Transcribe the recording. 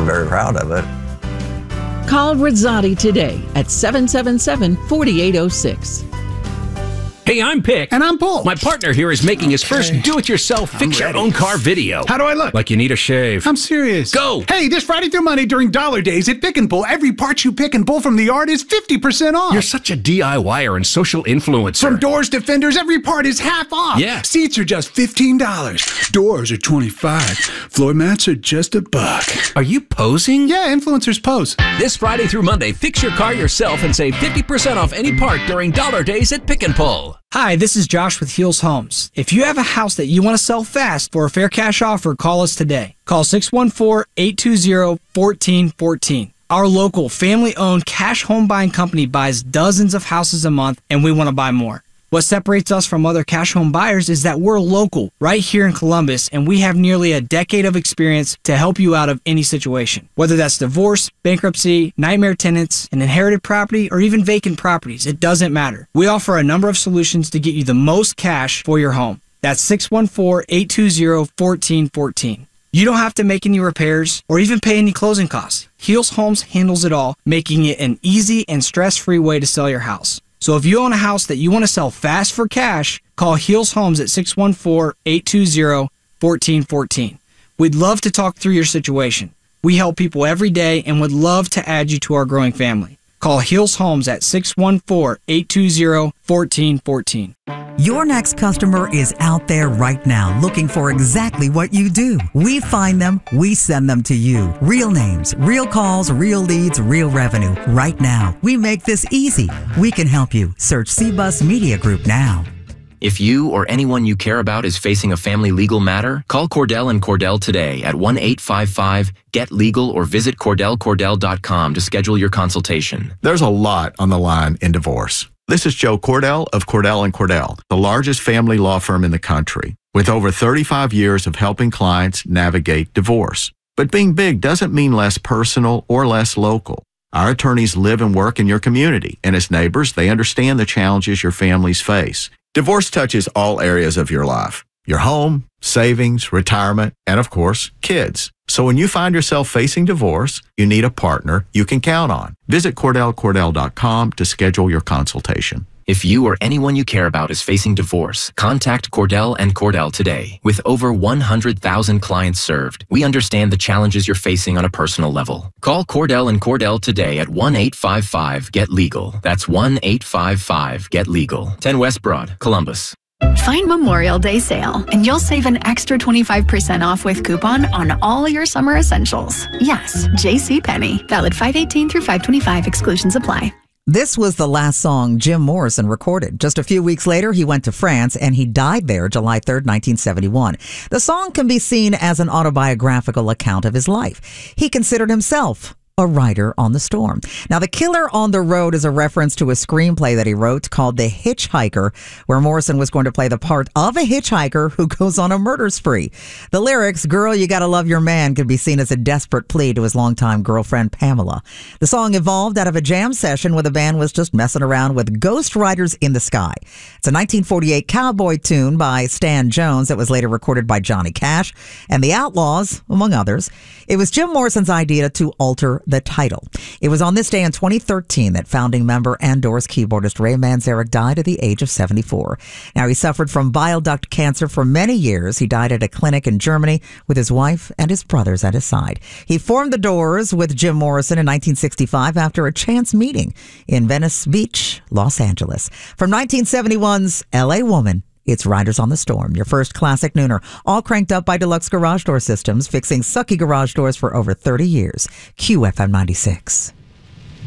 very proud of it. Call Rizzotti today at 777-4806. Hey, I'm Pick. And I'm Paul. My partner here is making his first do-it-yourself fix-your-own-car video. How do I look? Like you need a shave. I'm serious. Go! Hey, this Friday through Monday during Dollar Days at Pick and Pull, every part you pick and pull from the yard is 50% off. You're such a DIYer and social influencer. From doors to fenders, every part is half off. Yeah. Seats are just $15. Doors are $25. Floor mats are just $1. Are you posing? Yeah, influencers pose. This Friday through Monday, fix your car yourself and save 50% off any part during Dollar Days at Pick and Pull. Hi, this is Josh with Heels Homes. If you have a house that you want to sell fast for a fair cash offer, call us today. Call 614-820-1414. Our local family-owned cash home buying company buys dozens of houses a month, and we want to buy more. What separates us from other cash home buyers is that we're local, right here in Columbus, and we have nearly a decade of experience to help you out of any situation. Whether that's divorce, bankruptcy, nightmare tenants, an inherited property, or even vacant properties, it doesn't matter. We offer a number of solutions to get you the most cash for your home. That's 614-820-1414. You don't have to make any repairs or even pay any closing costs. Heels Homes handles it all, making it an easy and stress-free way to sell your house. So if you own a house that you want to sell fast for cash, call Heels Homes at 614-820-1414. We'd love to talk through your situation. We help people every day and would love to add you to our growing family. Call Heels Homes at 614-820-1414. Your next customer is out there right now looking for exactly what you do. We find them, we send them to you. Real names, real calls, real leads, real revenue. Right now, we make this easy. We can help you. Search CBUS Media Group now. If you or anyone you care about is facing a family legal matter, call Cordell and Cordell today at 1-855-GET-LEGAL or visit CordellCordell.com to schedule your consultation. There's a lot on the line in divorce. This is Joe Cordell of Cordell & Cordell, the largest family law firm in the country, with over 35 years of helping clients navigate divorce. But being big doesn't mean less personal or less local. Our attorneys live and work in your community, and as neighbors, they understand the challenges your families face. Divorce touches all areas of your life: your home, savings, retirement, and of course, kids. So when you find yourself facing divorce, you need a partner you can count on. Visit CordellCordell.com to schedule your consultation. If you or anyone you care about is facing divorce, contact Cordell and Cordell today. With over 100,000 clients served, we understand the challenges you're facing on a personal level. Call Cordell and Cordell today at 1-855-GET-LEGAL. That's 1-855-GET-LEGAL. 10 West Broad, Columbus. Find Memorial Day sale, and you'll save an extra 25% off with coupon on all your summer essentials. Yes, JCPenney. Valid 5/18 through 5/25. Exclusions apply. This was the last song Jim Morrison recorded. Just a few weeks later, he went to France and he died there July 3rd, 1971. The song can be seen as an autobiographical account of his life. He considered himself a writer on the storm. Now, The Killer on the Road is a reference to a screenplay that he wrote called The Hitchhiker, where Morrison was going to play the part of a hitchhiker who goes on a murder spree. The lyrics, "Girl, you gotta love your man," could be seen as a desperate plea to his longtime girlfriend, Pamela. The song evolved out of a jam session where the band was just messing around with Ghost Riders in the Sky. It's a 1948 cowboy tune by Stan Jones that was later recorded by Johnny Cash and the Outlaws, among others. It was Jim Morrison's idea to alter the title. It was on this day in 2013 that founding member and Doors keyboardist Ray Manzarek died at the age of 74. Now, he suffered from bile duct cancer for many years. He died at a clinic in Germany with his wife and his brothers at his side. He formed the Doors with Jim Morrison in 1965 after a chance meeting in Venice Beach, Los Angeles. From 1971's L.A. Woman, it's Riders on the Storm, your first classic nooner, all cranked up by Deluxe Garage Door Systems, fixing sucky garage doors for over 30 years. QFM 96.